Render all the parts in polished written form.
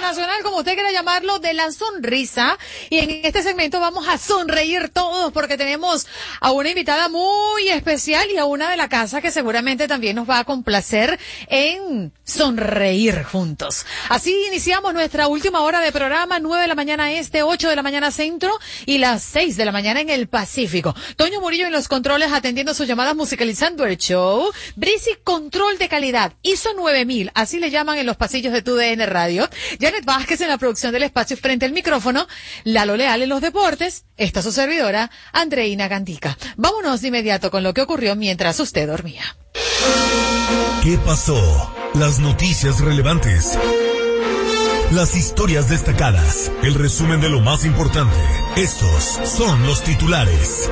internacional, como usted quiera llamarlo, de la sonrisa. Y en este segmento vamos a sonreír todos porque tenemos a una invitada muy especial y a una de la casa que seguramente también nos va a complacer en sonreír juntos. Así iniciamos nuestra última hora de programa, 9 de la mañana este, 8 de la mañana centro y las 6 de la mañana en el Pacífico. Toño Murillo en los controles atendiendo sus llamadas, musicalizando el show. Brisi, control de calidad, ISO 9000, así le llaman en los pasillos de TUDN Radio. Janet Vázquez en la producción del espacio frente al micrófono. Lalo Leal en los deportes. Esta su servidora, Andreina Gandica. Vámonos de inmediato con lo que ocurrió mientras usted dormía. ¿Qué pasó? Las noticias relevantes. Las historias destacadas. El resumen de lo más importante. Estos son los titulares.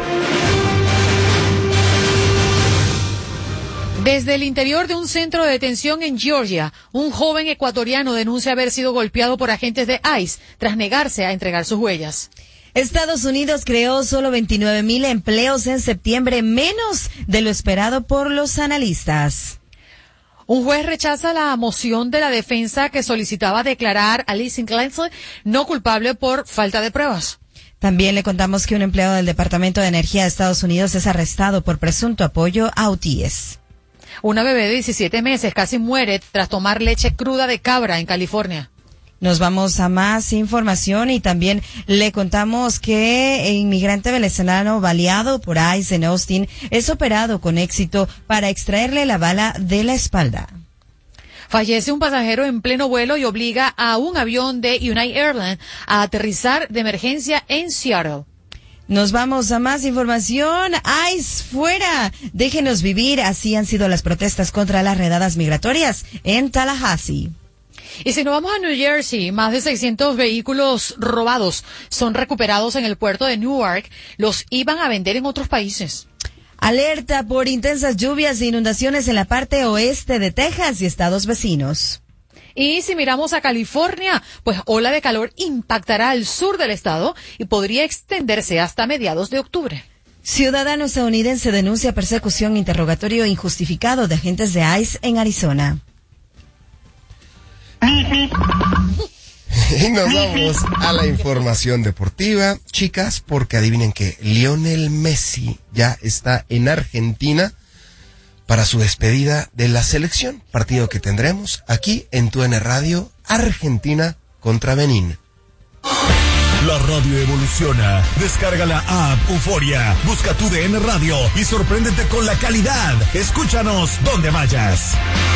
Desde el interior de un centro de detención en Georgia, un joven ecuatoriano denuncia haber sido golpeado por agentes de ICE tras negarse a entregar sus huellas. Estados Unidos creó solo 29,000 empleos en septiembre, menos de lo esperado por los analistas. Un juez rechaza la moción de la defensa que solicitaba declarar a Lizzie Clancy no culpable por falta de pruebas. También le contamos que un empleado del Departamento de Energía de Estados Unidos es arrestado por presunto apoyo a UTIES. Una bebé de 17 meses casi muere tras tomar leche cruda de cabra en California. Nos vamos a más información y también le contamos que el inmigrante venezolano baleado por ICE en Austin es operado con éxito para extraerle la bala de la espalda. Fallece un pasajero en pleno vuelo y obliga a un avión de United Airlines a aterrizar de emergencia en Seattle. Nos vamos a más información. ICE fuera. Déjenos vivir. Así han sido las protestas contra las redadas migratorias en Tallahassee. Y si nos vamos a New Jersey, más de 600 vehículos robados son recuperados en el puerto de Newark. Los iban a vender en otros países. Alerta por intensas lluvias e inundaciones en la parte oeste de Texas y estados vecinos. Y si miramos a California, pues ola de calor impactará al sur del estado y podría extenderse hasta mediados de octubre. Ciudadano estadounidense denuncia persecución, interrogatorio injustificado de agentes de ICE en Arizona. Y nos vamos a la información deportiva, chicas, porque adivinen que Lionel Messi ya está en Argentina para su despedida de la selección, partido que tendremos aquí en TUDN Radio, Argentina contra Benín. La radio evoluciona. Descarga la app Euforia, busca TUDN Radio y sorpréndete con la calidad. Escúchanos donde vayas.